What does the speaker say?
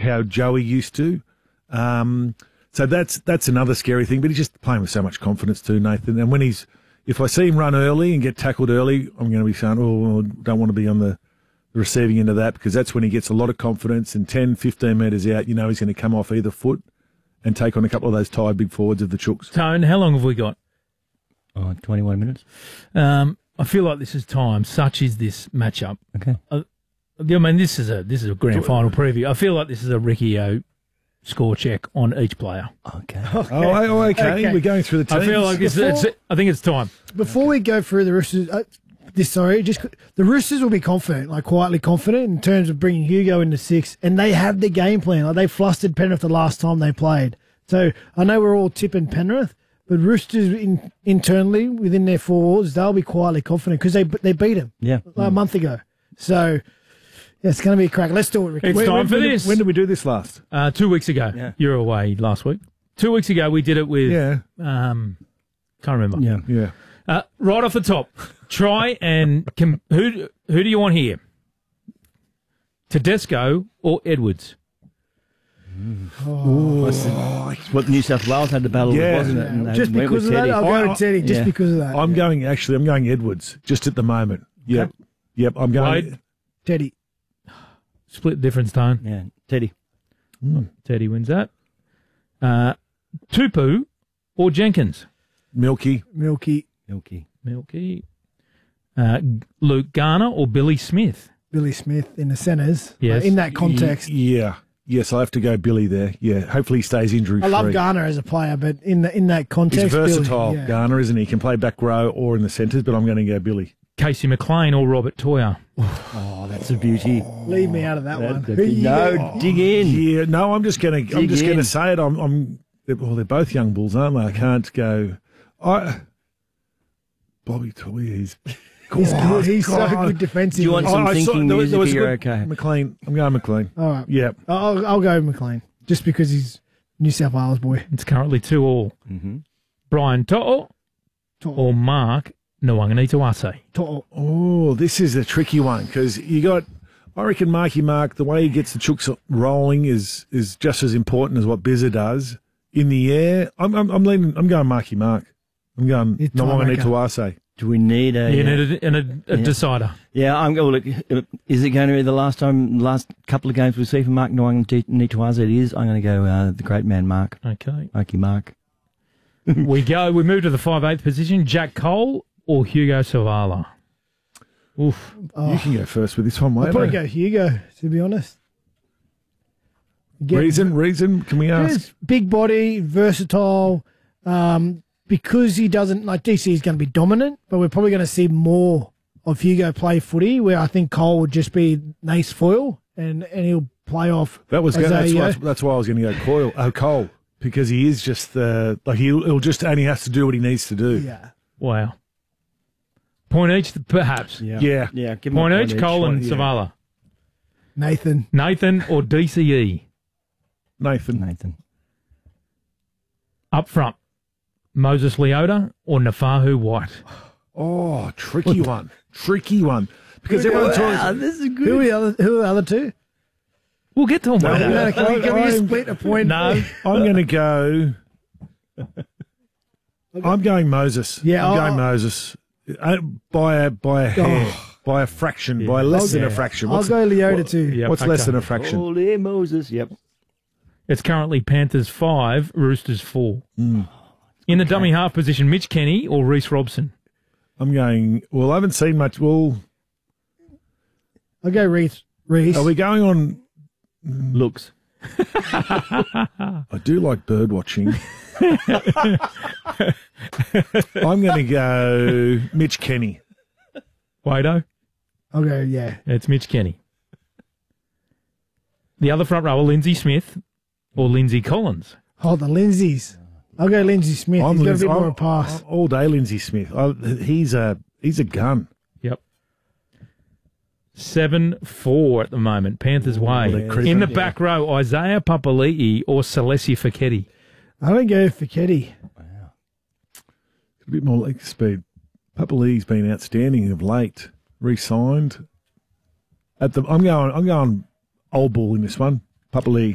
how Joey used to. So that's another scary thing. But he's just playing with so much confidence too, Nathan. And if I see him run early and get tackled early, I'm going to be saying, oh, I don't want to be on the receiving end of that, because that's when he gets a lot of confidence, and 10, 15 metres out, he's going to come off either foot and take on a couple of those tired big forwards of the Chooks. Tone, how long have we got? 21 minutes. I feel like this is time. Such is this matchup. Okay. I mean, this is a grand final preview. I feel like this is a Ricky O score check on each player. Okay. Okay. We're going through the teams. I feel like I think it's time. Before we go through the Roosters, the Roosters will be confident, like quietly confident in terms of bringing Hugo into 6, and they have the game plan. Like they flustered Penrith the last time they played. So I know we're all tipping Penrith, but Roosters internally within their forwards, they'll be quietly confident because they beat them a month ago. So yeah, it's going to be a crack. Let's do it, Ricky. It's time for this. When did we do this last? 2 weeks ago. Yeah. You were away last week. 2 weeks ago we did it with. Yeah. Can't remember. Yeah. Right off the top, try and who do you want here? Tedesco or Edwards? What New South Wales had the battle with, wasn't it? And just because of that, I'll go with Teddy. Just because of that. I'm going Edwards just at the moment. Yep. Okay. Yep. I'm going Wade? Teddy. Split difference, Tone. Yeah, Teddy. Teddy wins that. Tupu or Jenkins? Milky. Luke Garner or Billy Smith? Billy Smith in the centres. Yes. In that context. Yes, I have to go Billy there. Yeah. Hopefully he stays injury free. I love Garner as a player, but in that context, he's versatile, Billy, Garner, isn't he? He can play back row or in the centres, but I'm going to go Billy. Casey McLean or Robert Toyer? Oh, that's a beauty. Leave me out of that one. Dig in. Yeah, no, I'm just going to say it. They're both young bulls, aren't they? I can't go. Bobby Toyer, he's good. He's so good defensively. Do you want some thinking music? You're okay. McLean. I'm going McLean. All right. Yeah. I'll go McLean just because he's New South Wales boy. It's currently 2-2. Mm-hmm. Brian To'o or Mark Nwanganituase? To'o. Oh, this is a tricky one because I reckon Mark, the way he gets the Chooks rolling is just as important as what Bizza does. In the air, I'm going Mark. I'm going Nwanganituase. Do we need a decider? Yeah, look, is it going to be the last couple of games we see from Mark Nwanganituase? It is. I'm going to go the great man Mark. Okay. Marky Mark. We move to the 5/8 position. Jack Cole or Hugo Savala? Oof. You can go first with this one, mate. I'll probably go Hugo, to be honest. Reason? Can we ask? Big body, versatile. Because he doesn't, like DC is going to be dominant, but we're probably going to see more of Hugo play footy, where I think Cole would just be nice foil and he'll play off. That's why I was going to go Cole, because he is just he'll just only has to do what he needs to do. Yeah. Wow. Point each, perhaps. Yeah. Give Point each, Cole and Savala. Nathan or DCE? Nathan. Up front. Moses Leota or Nafahu White? Oh, tricky one. Because everyone talks. This is good. Who are the other two? We'll get to them. Can we just split a point? No, I'm going to go. I'm going Moses. Yeah, I'm going Moses by a hair, by a fraction, by less than a fraction. I'll go Leota too. Yep, what's less than a fraction? Oh, there, Moses. Yep. It's currently Panthers 5, Roosters 4. In the dummy half position, Mitch Kenny or Reece Robson? I'm going. Well, I haven't seen much. Well, I'll go Reece. Are we going on looks? I do like bird watching. I'm going to go Mitch Kenny. Wado? I'll go, yeah. It's Mitch Kenny. The other front rower, Lindsay Smith or Lindsay Collins? Hold on, Lindsay's. I'll go Lindsay Smith. He's got a bit more of a pass. All day, Lindsay Smith. He's a gun. Yep. 7-4 at the moment. Panthers way. In the back row, Isaiah Papali'i or Celestia Feketi? I'm going to go Feketi. Wow. A bit more leg speed. Papali'i's been outstanding of late. Re-signed. I'm going old bull in this one. Papali'i.